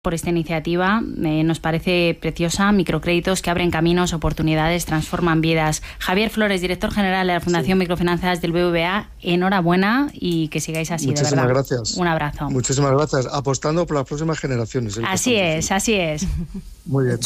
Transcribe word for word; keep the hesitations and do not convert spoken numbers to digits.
por esta iniciativa, eh, nos parece preciosa. Microcréditos que abren caminos, oportunidades, transforman vidas. Javier Flores, director general de la Fundación sí. Microfinanzas del B B V A, enhorabuena y que sigáis así. Muchísimas de verdad. gracias. Un abrazo. Muchísimas gracias. Apostando por las próximas generaciones. Así es, así es. Muy bien.